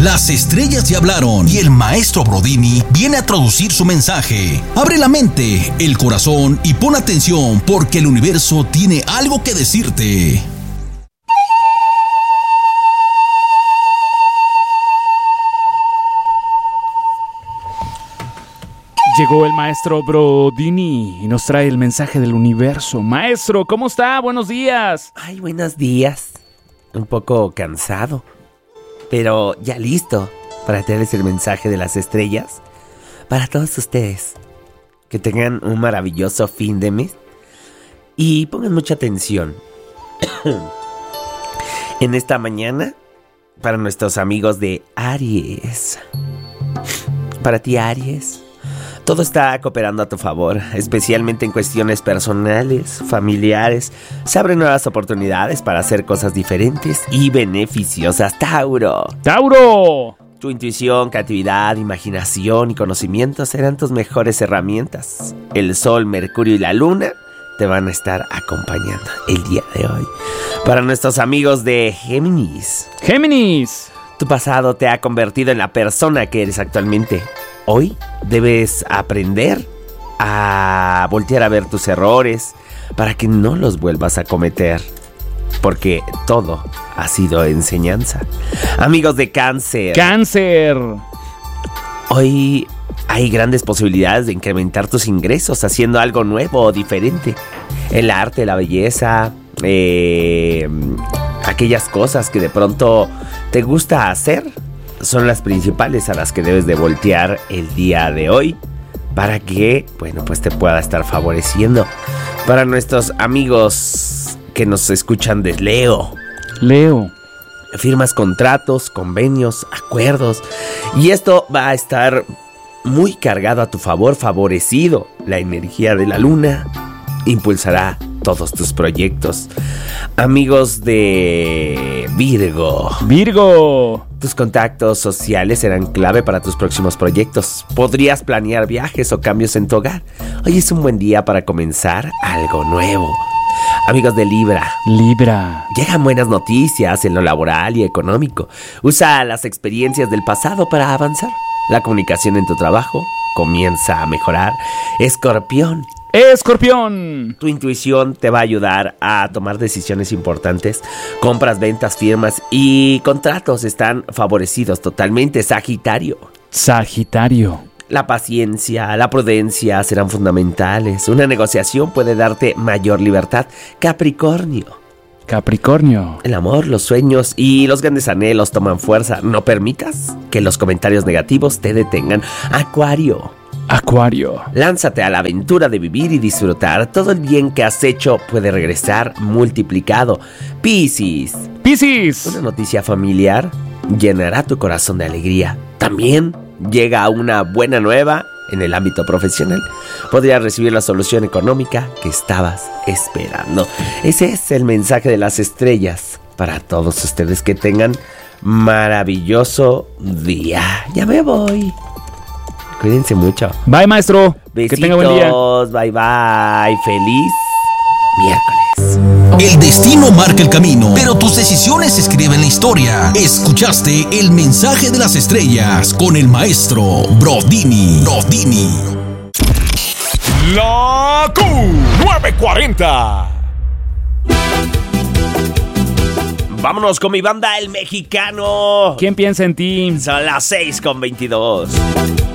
Las estrellas ya hablaron y el maestro Brodini viene a traducir su mensaje. Abre la mente, el corazón y pon atención porque el universo tiene algo que decirte. Llegó el maestro Brodini y nos trae el mensaje del universo. Maestro, ¿cómo está? Buenos días. Ay, buenos días. Un poco cansado, pero ya listo para traerles el mensaje de las estrellas para todos ustedes. Que tengan un maravilloso fin de mes y pongan mucha atención. En esta mañana, para nuestros amigos de Aries. Para ti, Aries. Todo está cooperando a tu favor, especialmente en cuestiones personales, familiares. Se abren nuevas oportunidades para hacer cosas diferentes y beneficiosas. Tauro. ¡Tauro! Tu intuición, creatividad, imaginación y conocimiento serán tus mejores herramientas. El Sol, Mercurio y la Luna te van a estar acompañando el día de hoy. Para nuestros amigos de Géminis. ¡Géminis! Tu pasado te ha convertido en la persona que eres actualmente. Hoy debes aprender a voltear a ver tus errores para que no los vuelvas a cometer, porque todo ha sido enseñanza. Amigos de Cáncer. ¡Cáncer! Hoy hay grandes posibilidades de incrementar tus ingresos haciendo algo nuevo o diferente. El arte, la belleza, aquellas cosas que de pronto te gusta hacer son las principales a las que debes de voltear el día de hoy para que, pues te pueda estar favoreciendo. Para nuestros amigos que nos escuchan de Leo. Firmas contratos, convenios, acuerdos y esto va a estar muy cargado a tu favor, favorecido. La energía de la luna impulsará todos tus proyectos. Amigos de Virgo. Tus contactos sociales serán clave para tus próximos proyectos. Podrías planear viajes o cambios en tu hogar. Hoy es un buen día para comenzar algo nuevo. Amigos de Libra. Llegan buenas noticias en lo laboral y económico. Usa las experiencias del pasado para avanzar. La comunicación en tu trabajo comienza a mejorar. Escorpión. Tu intuición te va a ayudar a tomar decisiones importantes. Compras, ventas, firmas y contratos están favorecidos totalmente. Sagitario. La paciencia, la prudencia serán fundamentales. Una negociación puede darte mayor libertad. Capricornio. El amor, los sueños y los grandes anhelos toman fuerza. No permitas que los comentarios negativos te detengan. Acuario. Lánzate a la aventura de vivir y disfrutar. Todo el bien que has hecho puede regresar multiplicado. Piscis. Una noticia familiar llenará tu corazón de alegría. También llega una buena nueva en el ámbito profesional. Podrías recibir la solución económica que estabas esperando. Ese es el mensaje de las estrellas para todos ustedes. Que tengan maravilloso día. Ya me voy. Cuídense mucho. Bye, maestro. Besitos, que tenga buen día. Bye. Feliz miércoles. El destino marca el camino, pero tus decisiones escriben la historia. Escuchaste el mensaje de las estrellas con el maestro Brodini. La Q940. Vámonos con mi banda El Mexicano. ¿Quién piensa en ti? Son las 6:22.